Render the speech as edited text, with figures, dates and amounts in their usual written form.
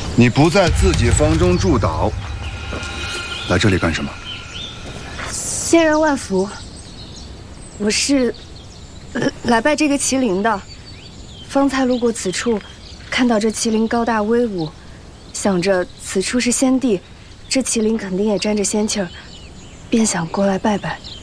你不在自己房中筑岛，来这里干什么？ 仙人万福，我是来拜这个麒麟的。方才路过此处，看到这麒麟高大威武，想着此处是仙地，这麒麟肯定也沾着仙气儿，便想过来拜拜。